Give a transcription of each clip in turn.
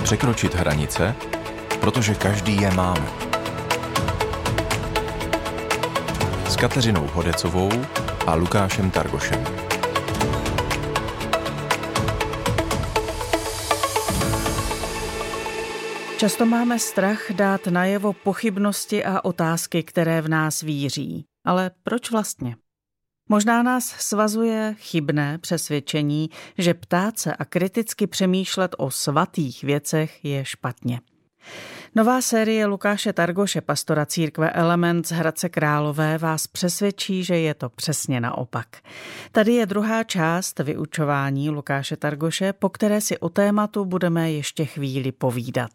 Překročit hranice, protože každý je máme. S Kateřinou Hodecovou a Lukášem Targošem. Často máme strach dát najevo pochybnosti a otázky, které v nás víří. Ale proč vlastně? Možná nás svazuje chybné přesvědčení, že ptát se a kriticky přemýšlet o svatých věcech je špatně. Nová série Lukáše Targoše, pastora církve Element z Hradce Králové, vás přesvědčí, že je to přesně naopak. Tady je druhá část vyučování Lukáše Targoše, po které si o tématu budeme ještě chvíli povídat.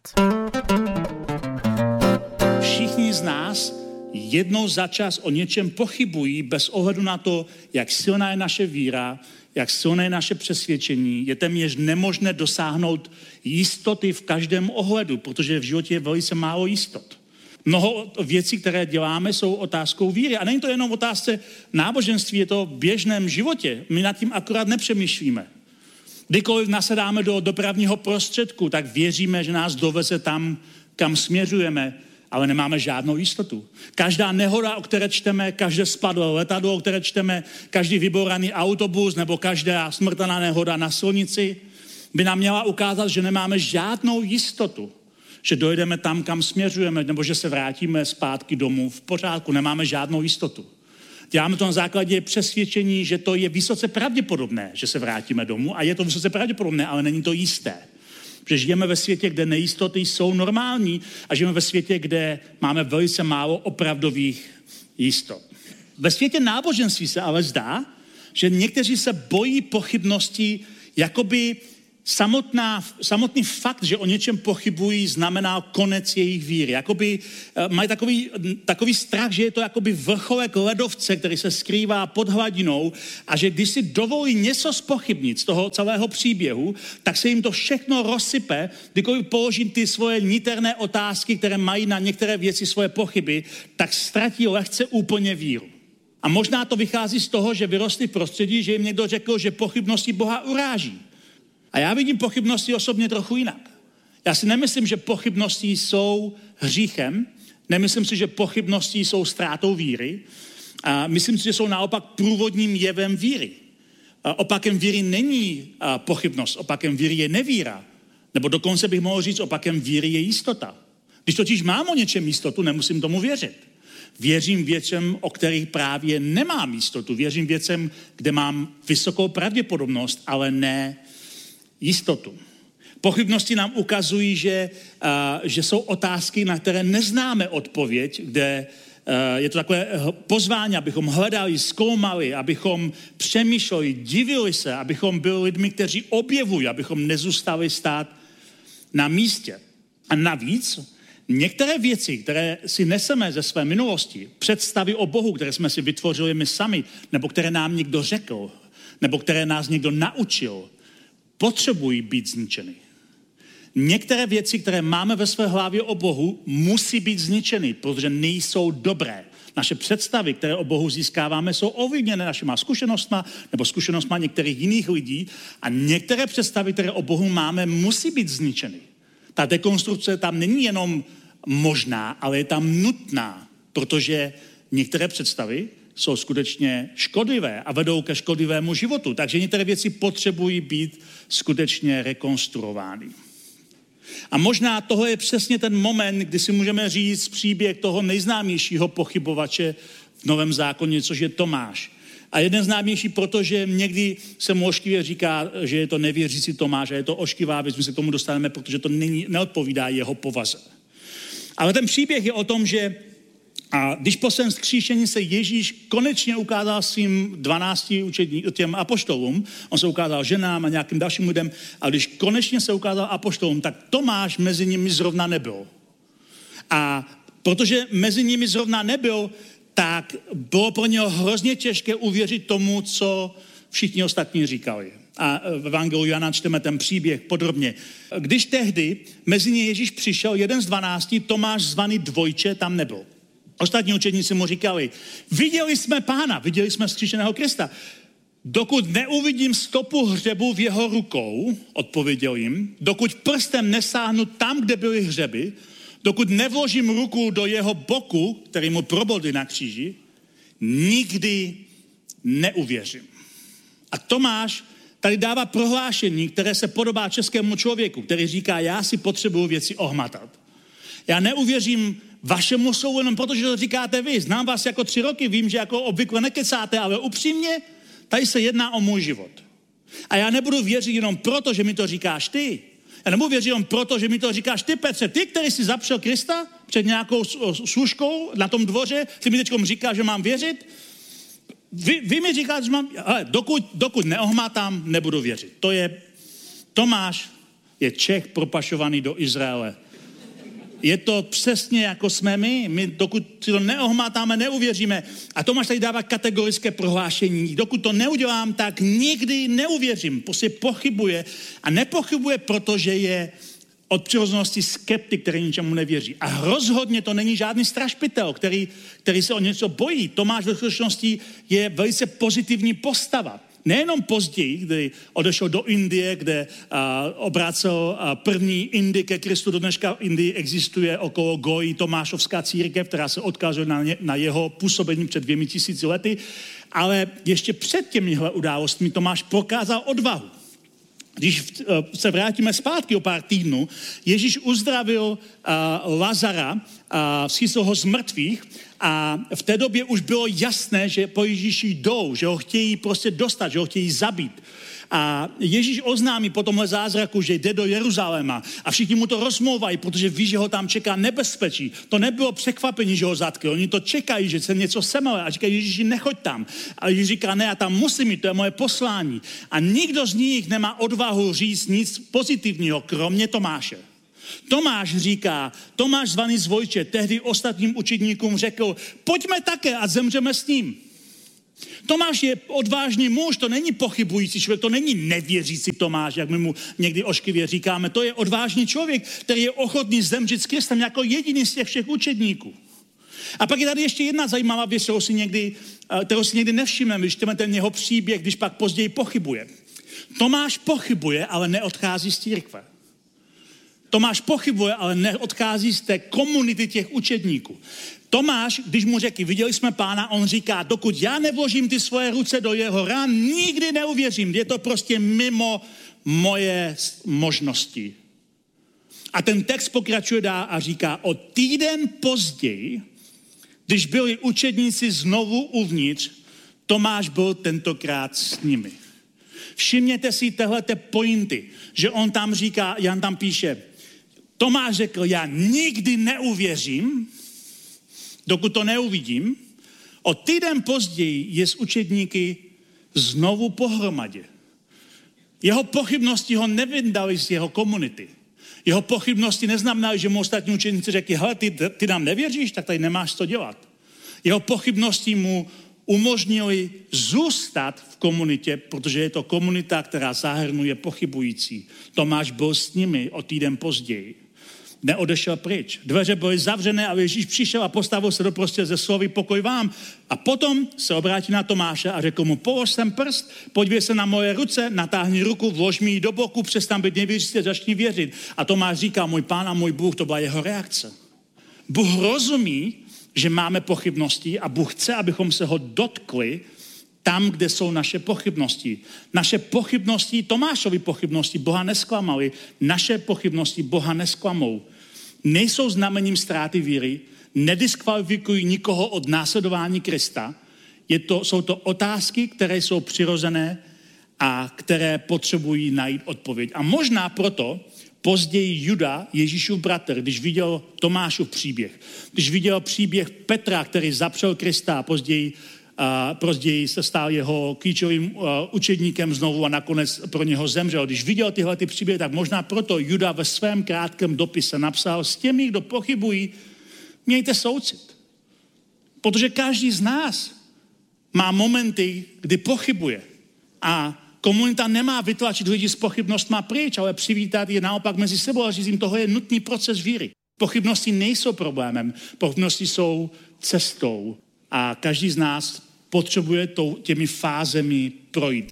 Všichni z nás jednou za čas o něčem pochybují bez ohledu na to, jak silná je naše víra, jak silné je naše přesvědčení. Je téměř nemožné dosáhnout jistoty v každém ohledu, protože v životě je velice málo jistot. Mnoho věcí, které děláme, jsou otázkou víry. A není to jenom otázce náboženství, je to v běžném životě. My nad tím akorát nepřemýšlíme. Kdykoliv nasedáme do dopravního prostředku, tak věříme, že nás doveze tam, kam směřujeme, ale nemáme žádnou jistotu. Každá nehoda, o které čteme, každé spadlé letadlo, o které čteme, každý vybouraný autobus nebo každá smrtelná nehoda na silnici by nám měla ukázat, že nemáme žádnou jistotu, že dojdeme tam, kam směřujeme, nebo že se vrátíme zpátky domů v pořádku. Nemáme žádnou jistotu. Děláme to na základě přesvědčení, že to je vysoce pravděpodobné, že se vrátíme domů, a je to vysoce pravděpodobné, ale není to jisté. Že žijeme ve světě, kde nejistoty jsou normální, a žijeme ve světě, kde máme velice málo opravdových jistot. Ve světě náboženství se ale zdá, že někteří se bojí pochybností, jakoby samotný fakt, že o něčem pochybují, znamená konec jejich víry. Jakoby mají takový strach, že je to jakoby vrcholek ledovce, který se skrývá pod hladinou, a že když si dovolí něco zpochybnit z toho celého příběhu, tak se jim to všechno rozsype, kdykoliv položí ty svoje niterné otázky, které mají na některé věci svoje pochyby, tak ztratí lehce úplně víru. A možná to vychází z toho, že vyrostli v prostředí, že jim někdo řekl, že pochybnosti Boha uráží. A já vidím pochybnosti osobně trochu jinak. Já si nemyslím, že pochybnosti jsou hříchem, nemyslím si, že pochybnosti jsou ztrátou víry, a myslím si, že jsou naopak průvodním jevem víry. Opakem víry není pochybnost, opakem víry je nevíra. Nebo dokonce bych mohl říct, opakem víry je jistota. Když totiž mám o něčem jistotu, nemusím tomu věřit. Věřím věcem, o kterých právě nemám jistotu. Věřím věcem, kde mám vysokou pravděpodobnost, ale ne jistotu. Pochybnosti nám ukazují, že jsou otázky, na které neznáme odpověď, kde je to takové pozvání, abychom hledali, zkoumali, abychom přemýšleli, divili se, abychom byli lidmi, kteří objevují, abychom nezůstali stát na místě. A navíc některé věci, které si neseme ze své minulosti, představy o Bohu, které jsme si vytvořili my sami, nebo které nám někdo řekl, nebo které nás někdo naučil, potřebují být zničeny. Některé věci, které máme ve své hlavě o Bohu, musí být zničeny, protože nejsou dobré. Naše představy, které o Bohu získáváme, jsou ovlivněné našima zkušenostma nebo zkušenostma některých jiných lidí, a některé představy, které o Bohu máme, musí být zničeny. Ta dekonstrukce tam není jenom možná, ale je tam nutná, protože některé představy jsou skutečně škodlivé a vedou ke škodlivému životu. Takže některé věci potřebují být skutečně rekonstruovány. A možná tohle je přesně ten moment, kdy si můžeme říct příběh toho nejznámějšího pochybovače v Novém zákoně, což je Tomáš. A jeden známější, protože někdy se mu ošklivě říká, že je to nevěřící Tomáš, a je to ošklivá věc, my se k tomu dostaneme, protože to neodpovídá jeho povaze. Ale ten příběh je o tom, že když po svém vzkříšení se Ježíš konečně ukázal svým 12 těm apoštolům, on se ukázal ženám a nějakým dalším lidem, a když konečně se ukázal apoštolům, tak Tomáš mezi nimi zrovna nebyl. A protože mezi nimi zrovna nebyl, tak bylo pro něho hrozně těžké uvěřit tomu, co všichni ostatní říkali. A v Evangeliu Jana čteme ten příběh podrobně. Když tehdy mezi ně Ježíš přišel, jeden z 12, Tomáš zvaný Dvojče, tam nebyl. Ostatní učedníci mu říkali, viděli jsme Pána, viděli jsme vzkříšeného Krista. Dokud neuvidím stopu hřebu v jeho rukou, odpověděl jim, dokud prstem nesáhnu tam, kde byly hřeby, dokud nevložím ruku do jeho boku, který mu probodli na kříži, nikdy neuvěřím. A Tomáš tady dává prohlášení, které se podobá českému člověku, který říká, já si potřebuju věci ohmatat. Já neuvěřím vašemu slovu jenom protože to říkáte vy. Znám vás jako 3 roky, vím, že jako obvykle nekecáte, ale upřímně, tady se jedná o můj život. A já nebudu věřit jenom proto, že mi to říkáš ty. Já nebudu věřit jenom proto, že mi to říkáš ty, Petře. Ty, který jsi zapřel Krista před nějakou služkou na tom dvoře, ty mi teďkom říkáš, že mám věřit. Vy mi říkáte, že mám... Ale dokud neohmátám, nebudu věřit. Tomáš je Čech propašovaný do Izraele. Je to přesně jako jsme my. Dokud si to neohmátáme, neuvěříme. A Tomáš tady dává kategorické prohlášení. Dokud to neudělám, tak nikdy neuvěřím. Prostě pochybuje. A nepochybuje, protože je od přirozenosti skeptik, který ničemu nevěří. A rozhodně to není žádný strašpitel, který se o něco bojí. Tomáš ve skutečnosti je velice pozitivní postava. Nejenom později, kdy odešel do Indie, kde obrácel první Indy ke Kristu. Do dneška v Indii existuje okolo Goji Tomášovská církev, která se odkazuje na jeho působení před 2000 lety. Ale ještě před těmihle událostmi Tomáš prokázal odvahu. Když se vrátíme zpátky o pár týdnů, Ježíš uzdravil Lazara, vzkřísil ho z mrtvých a v té době už bylo jasné, že po Ježíši jdou, že ho chtějí prostě dostat, že ho chtějí zabít. A Ježíš oznámí po tomhle zázraku, že jde do Jeruzaléma a všichni mu to rozmlouvají, protože ví, že ho tam čeká nebezpečí. To nebylo překvapení, že ho zatkli. Oni to čekají, že se něco semele a říkají, Ježíši, nechoď tam. A Ježíš říká, ne, já tam musím jít, to je moje poslání. A nikdo z nich nemá odvahu říct nic pozitivního, kromě Tomáše. Tomáš říká, Tomáš zvaný Zvojče, tehdy ostatním učedníkům řekl, pojďme také a zemřeme s ním. Tomáš je odvážný muž, to není pochybující člověk, to není nevěřící Tomáš, jak my mu někdy ošklivě říkáme, to je odvážný člověk, který je ochotný zemřít s Kristem jako jediný z těch všech učedníků. A pak je tady ještě jedna zajímavá věc, kterou si někdy nevšimneme, když čteme ten jeho příběh, když pak později pochybuje. Tomáš pochybuje, ale neodchází z církve. Tomáš pochybuje, ale neodchází z té komunity těch učedníků. Tomáš, když mu řekl, viděli jsme Pána, on říká, dokud já nevložím ty svoje ruce do jeho rán, nikdy neuvěřím. Je to prostě mimo moje možnosti. A ten text pokračuje dál a říká, o týden později, když byli učedníci znovu uvnitř, Tomáš byl tentokrát s nimi. Všimněte si téhleté pointy, že on tam říká, Jan tam píše, Tomáš řekl, já nikdy neuvěřím, dokud to neuvidím. O týden později je s učedníky znovu pohromadě. Jeho pochybnosti ho nevydali z jeho komunity. Jeho pochybnosti neznamenaly, že mu ostatní učedníci řekli, hele, ty nám nevěříš, tak tady nemáš co dělat. Jeho pochybnosti mu umožnili zůstat v komunitě, protože je to komunita, která zahrnuje pochybující. Tomáš byl s nimi o týden později. Neodešel pryč. Dveře byly zavřené a Ježíš přišel a postavil se doprostřed ze slovy pokoj vám. A potom se obrátí na Tomáše a řekl mu, polož sem prst, podívej se na moje ruce, natáhni ruku, vlož mi ji do boku, přestaň být nevěřící, začni věřit. A Tomáš říká, můj Pán a můj Bůh, to byla jeho reakce. Bůh rozumí, že máme pochybnosti a Bůh chce, abychom se ho dotkli tam, kde jsou naše pochybnosti. Naše pochybnosti, Tomášovy pochybnosti Boha nesklamaly, naše pochybnosti Boha nesklamou. Nejsou znamením ztráty víry, nediskvalifikují nikoho od následování Krista. Jsou to otázky, které jsou přirozené a které potřebují najít odpověď. A možná proto později Juda, Ježíšův bratr, když viděl Tomášův příběh, když viděl příběh Petra, který zapřel Krista a později se stal jeho klíčovým učedníkem znovu a nakonec pro něho zemřel. Když viděl tyhle příběhy, tak možná proto Juda ve svém krátkém dopise napsal s těmi, kdo pochybují, mějte soucit. Protože každý z nás má momenty, kdy pochybuje. A komunita nemá vytlačit lidi s pochybnostma pryč, ale přivítat je naopak mezi sebou a říct jim, tohle je nutný proces víry. Pochybnosti nejsou problémem, pochybnosti jsou cestou. A každý z nás potřebuje těmi fázemi projít.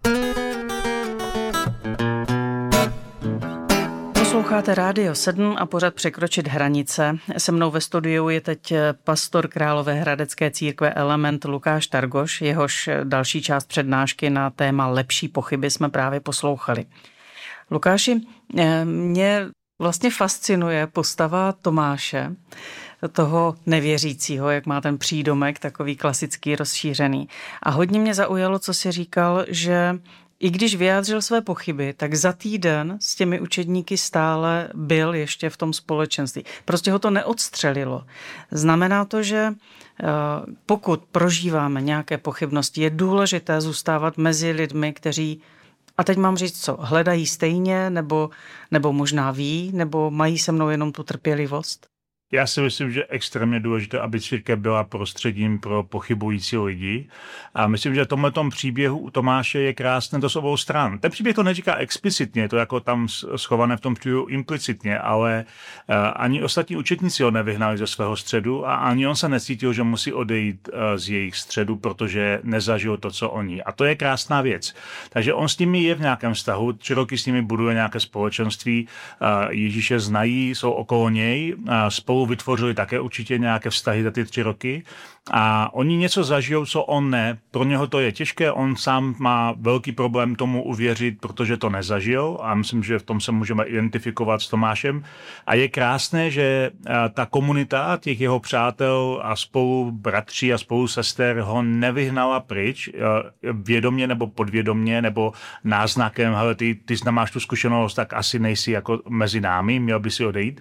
Posloucháte Rádio 7 a pořad Překročit hranice. Se mnou ve studiu je teď pastor Královéhradecké církve Element Lukáš Targoš, jehož další část přednášky na téma lepší pochyby jsme právě poslouchali. Lukáši, mě vlastně fascinuje postava Tomáše, toho nevěřícího, jak má ten přídomek, takový klasický, rozšířený. A hodně mě zaujalo, co si říkal, že i když vyjádřil své pochyby, tak za týden s těmi učedníky stále byl ještě v tom společenství. Prostě ho to neodstřelilo. Znamená to, že pokud prožíváme nějaké pochybnosti, je důležité zůstávat mezi lidmi, kteří, a teď mám říct co, hledají stejně, nebo možná ví, nebo mají se mnou jenom tu trpělivost? Já si myslím, že je extrémně důležité, aby církev byla prostředím pro pochybující lidi. A myslím, že v tomhletom příběhu u Tomáše je krásné to z obou stran. Ten příběh to neříká explicitně, je to jako tam schované v tom příběhu implicitně, ale ani ostatní učetníci ho nevyhnali ze svého středu a ani on se necítil, že musí odejít z jejich středu, protože nezažil to, co oni. A to je krásná věc. Takže on s nimi je v nějakém vztahu, 3 roky s nimi buduje nějaké společenství, Ježíše znají, jsou okolo něj, spolu vytvořili také určitě nějaké vztahy za ty 3 roky a oni něco zažijou, co on ne. Pro něho to je těžké, on sám má velký problém tomu uvěřit, protože to nezažil a myslím, že v tom se můžeme identifikovat s Tomášem. A je krásné, že ta komunita těch jeho přátel a spolu bratří a spolu sester ho nevyhnala pryč, vědomě nebo podvědomě, nebo náznakem, hele, ty máš tu zkušenost, tak asi nejsi jako mezi námi, měl by si odejít.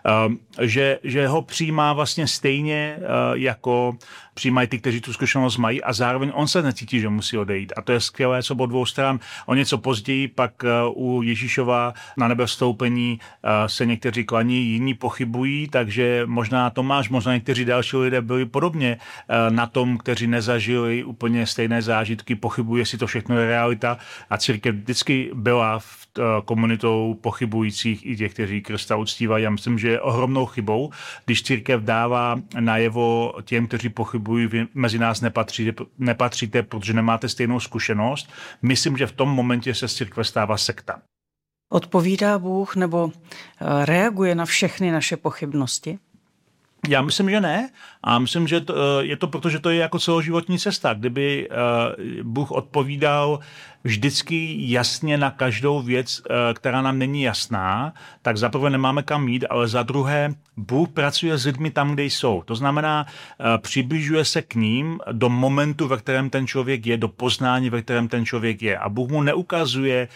Že ho přijímá vlastně stejně, jako přijímají ty, kteří tu zkušenost mají a zároveň on se necítí, že musí odejít. A to je skvělé, co od 2 stran. O něco později pak u Ježíšova na nebe vstoupení se někteří klaní, jiní pochybují, takže možná Tomáš, možná někteří další lidé byli podobně na tom, kteří nezažili úplně stejné zážitky, pochybují, jestli to všechno je realita. A církev vždycky byla v komunitou pochybujících i těch, kteří Krista uctívají. Já myslím, že je ohromnou chybou, když církev dává najevo těm, kteří pochybují, vy mezi nás nepatříte, protože nemáte stejnou zkušenost. Myslím, že v tom momentě se z církve stává sekta. Odpovídá Bůh nebo reaguje na všechny naše pochybnosti? Já myslím, že ne. A myslím, že je to proto, že to je jako celoživotní cesta. Kdyby Bůh odpovídal vždycky jasně na každou věc, která nám není jasná, tak za prvé nemáme kam jít, ale za druhé Bůh pracuje s lidmi tam, kde jsou. To znamená, přibližuje se k ním do momentu, ve kterém ten člověk je, do poznání, ve kterém ten člověk je. A Bůh mu neukazuje,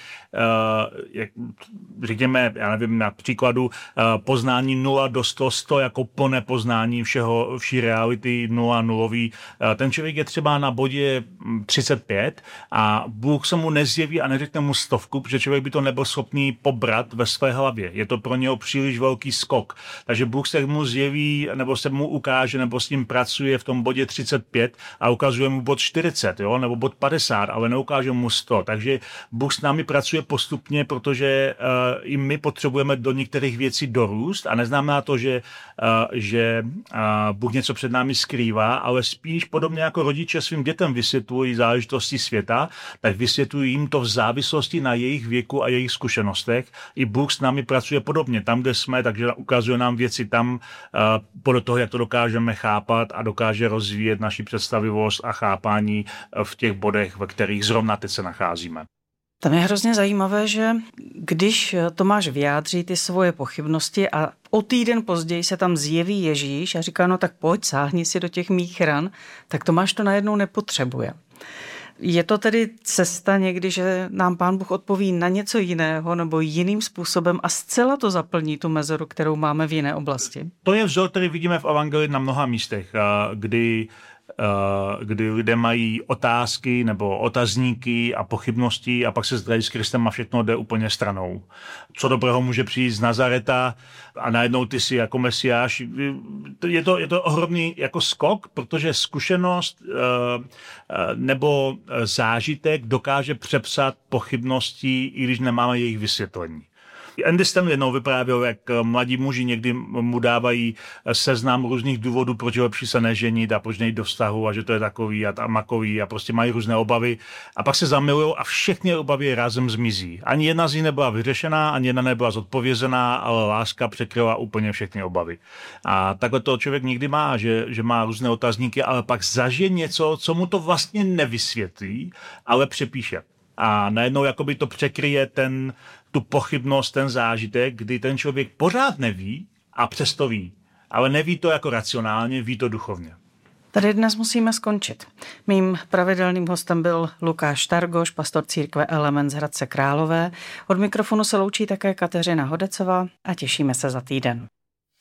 řekněme, já nevím, na příkladu poznání 0 do 100, 100 jako plné poznání vší reality, 0, nulový. Ten člověk je třeba na bodě 35 a Bůh se mu nezjeví a neřekne mu 100, protože člověk by to nebyl schopný pobrat ve své hlavě. Je to pro něho příliš velký skok. Takže Bůh se mu zjeví, nebo se mu ukáže, nebo s ním pracuje v tom bodě 35 a ukazuje mu bod 40, jo? Nebo bod 50, ale neukáže mu 100. Takže Bůh s námi pracuje postupně, protože i my potřebujeme do některých věcí dorůst a neznamená to, že Bůh něco před námi skrývá, ale spíš podobně jako rodiče svým dětem vysvětlují záležitosti světa, tak vysvětlují jim to v závislosti na jejich věku a jejich zkušenostech. I Bůh s námi pracuje podobně tam, kde jsme, takže ukazuje nám věci tam podle toho, jak to dokážeme chápat a dokáže rozvíjet naši představivost a chápání v těch bodech, ve kterých zrovna teď se nacházíme. Tam je hrozně zajímavé, že když Tomáš vyjádří ty svoje pochybnosti a o týden později se tam zjeví Ježíš a říká, no tak pojď, sáhni si do těch mých ran, tak Tomáš to najednou nepotřebuje. Je to tedy cesta někdy, že nám Pán Bůh odpoví na něco jiného nebo jiným způsobem a zcela to zaplní tu mezeru, kterou máme v jiné oblasti? To je vzor, který vidíme v Evangelii na mnoha místech, kdy lidé mají otázky nebo otazníky a pochybnosti a pak se zdrají s Kristem a všechno jde úplně stranou. Co dobrého může přijít z Nazareta a najednou ty si jako Mesiáš. Je to ohromný jako skok, protože zkušenost nebo zážitek dokáže přepsat pochybnosti, i když nemáme jejich vysvětlení. Andy Stanley jednou vyprávěl, jak mladí muži někdy mu dávají seznam různých důvodů, proč je lepší se neženit a proč nejít do vztahu a že to je takový a makový a prostě mají různé obavy. A pak se zamilujou a všechny obavy razem zmizí. Ani jedna z nich nebyla vyřešená, ani jedna nebyla zodpovězená, ale láska překryla úplně všechny obavy. A takhle to člověk nikdy má, že má různé otazníky, ale pak zažije něco, co mu to vlastně nevysvětlí, ale přepíše. A najednou jakoby to překryje tu pochybnost, ten zážitek, kdy ten člověk pořád neví a přesto ví. Ale neví to jako racionálně, ví to duchovně. Tady dnes musíme skončit. Mým pravidelným hostem byl Lukáš Štargoš, pastor církve Element z Hradce Králové. Od mikrofonu se loučí také Kateřina Hodecová a těšíme se za týden.